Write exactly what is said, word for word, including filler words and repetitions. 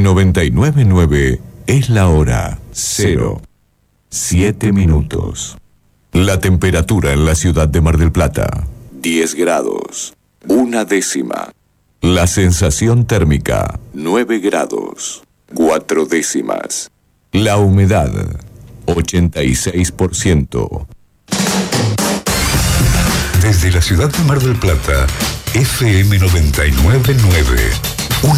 noventa y nueve punto nueve es la hora cero, siete minutos. La temperatura en la ciudad de Mar del Plata, diez grados, una décima. La sensación térmica, nueve grados, cuatro décimas. La humedad, ochenta y seis por ciento. Desde la ciudad de Mar del Plata, F M noventa y nueve punto nueve.